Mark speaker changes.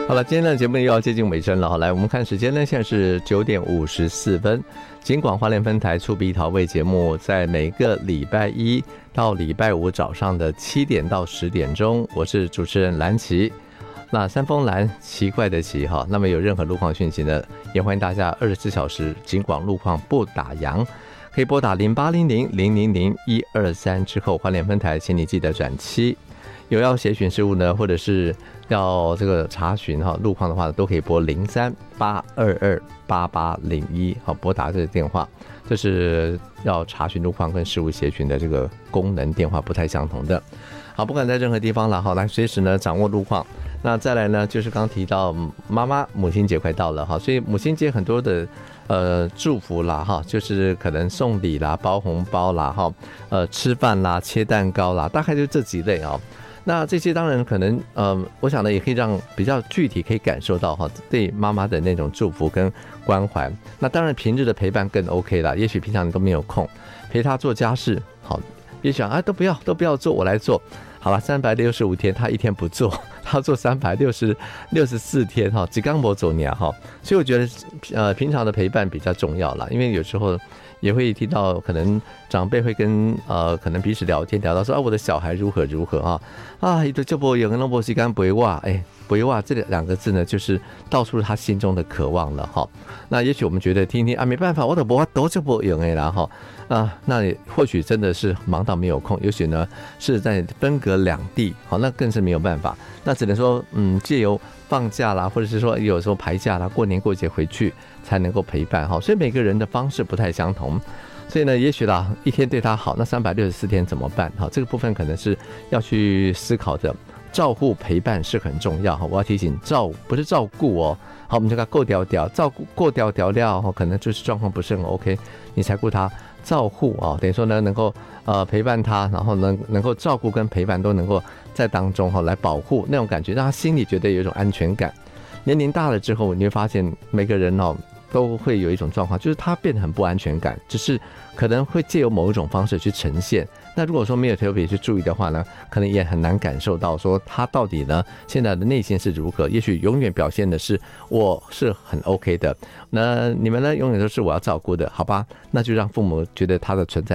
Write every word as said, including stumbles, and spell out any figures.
Speaker 1: 好了，今天的节目又要接近尾声了哈。来，我们看时间呢，现在是九点五十四分。金广花莲分台触鼻桃味节目，在每个礼拜一到礼拜五早上的七点到十点钟，我是主持人蓝琪。那三峰蓝，奇怪的奇哈。那么有任何路况讯息呢，也欢迎大家二十四小时金广路况不打烊，可以拨打零八零零零零零一二三之后，花莲分台，请你记得转七。有要协询事务呢，或者是要这个查询哈路况的话，都可以拨零三八二二八八零一，好，拨打这个电话，这是要查询路况跟事务协询的这个功能电话不太相同的。好，不管在任何地方了，好，来随时呢掌握路况。那再来呢，就是刚提到妈妈母亲节快到了哈，所以母亲节很多的呃祝福啦哈，就是可能送礼啦、包红包啦哈、呃吃饭啦、切蛋糕啦，大概就这几类哦。那这些当然可能呃，我想呢也可以让比较具体可以感受到哈对妈妈的那种祝福跟关怀。那当然平日的陪伴更 OK 啦，也许平常你都没有空陪她做家事，好，也许啊都不要都不要做，我来做。好了，三百六十五天他一天不做，他做三百六十六十四天哈，几刚不走年哈，所以我觉得呃平常的陪伴比较重要啦，因为有时候也会听到可能长辈会跟呃可能彼此聊天，聊到说啊我的小孩如何如何啊啊，一个就不有个那波西干不会哇，哎不会哇这两个字呢，就是道出他心中的渴望了哈。那也许我们觉得听听啊没办法，我的不都就不有哎啦哈啊，那或许真的是忙到没有空，也许呢是在分隔两地，好，那更是没有办法，那只能说嗯借由放假啦，或者是说有时候排假啦，过年过节回去才能够陪伴哈，所以每个人的方式不太相同，所以呢，也许啦一天对他好，那三百六十四天怎么办？哈，这个部分可能是要去思考的。照护陪伴是很重要哈，我要提醒照不是照顾哦。好，我们这个够调调照顾过调调料哈，可能就是状况不是很 OK， 你才顾他照护啊，等于说呢能够呃陪伴他，然后能能够照顾跟陪伴都能够在当中哈来保护那种感觉，让他心里觉得有一种安全感。年龄大了之后，你会发现每个人哦都会有一种状况，就是他变得很不安全感，只是可能会借由某一种方式去呈现。那如果说没有特别去注意的话呢，可能也很难感受到说他到底呢现在的内心是如何。也许永远表现的是我是很 OK 的，那你们呢永远都是我要照顾的，好吧？那就让父母觉得他的存在